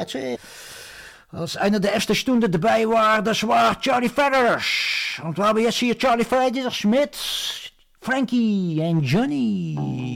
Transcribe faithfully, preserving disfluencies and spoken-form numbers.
that's it. Als einer der ersten Stunde dabei war, das war Charlie Feathers. Und wir haben jetzt hier Charlie Feathers mit Frankie en Johnny.